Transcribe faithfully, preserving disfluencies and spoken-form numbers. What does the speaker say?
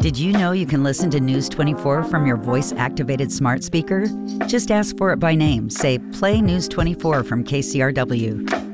Did you know you can listen to News twenty-four from your voice-activated smart speaker? Just ask for it by name. Say, "Play News twenty-four from K C R W."